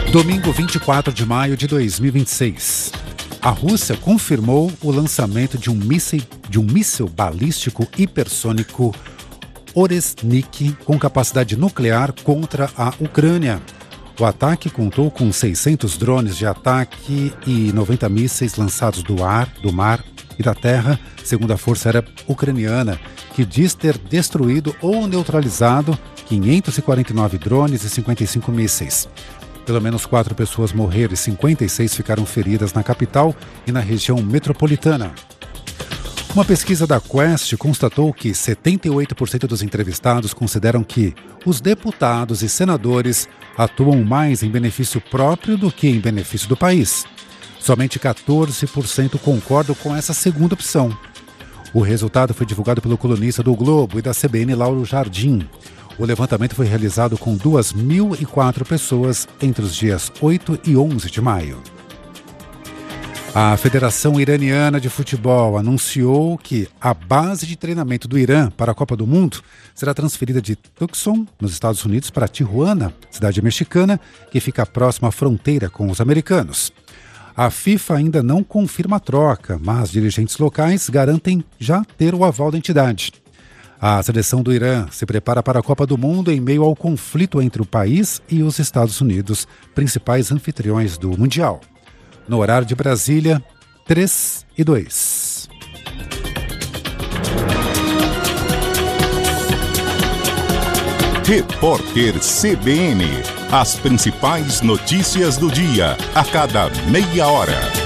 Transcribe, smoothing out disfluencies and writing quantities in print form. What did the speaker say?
Domingo 24 de maio de 2026. A Rússia confirmou o lançamento de um míssil balístico hipersônico Oresnik com capacidade nuclear contra a Ucrânia. O ataque contou com 600 drones de ataque e 90 mísseis lançados do ar, do mar e da terra, segundo a Força Aérea Ucraniana, que diz ter destruído ou neutralizado 549 drones e 55 mísseis. Pelo menos 4 pessoas morreram e 56 ficaram feridas na capital e na região metropolitana. Uma pesquisa da Quest constatou que 78% dos entrevistados consideram que os deputados e senadores atuam mais em benefício próprio do que em benefício do país. Somente 14% concordam com essa segunda opção. O resultado foi divulgado pelo colunista do Globo e da CBN, Lauro Jardim. O levantamento foi realizado com 2.004 pessoas entre os dias 8 e 11 de maio. A Federação Iraniana de Futebol anunciou que a base de treinamento do Irã para a Copa do Mundo será transferida de Tucson, nos Estados Unidos, para Tijuana, cidade mexicana, que fica próxima à fronteira com os americanos. A FIFA ainda não confirma a troca, mas dirigentes locais garantem já ter o aval da entidade. A seleção do Irã se prepara para a Copa do Mundo em meio ao conflito entre o país e os Estados Unidos, principais anfitriões do Mundial. No horário de Brasília, 3:02. Repórter CBN. As principais notícias do dia, a cada meia hora.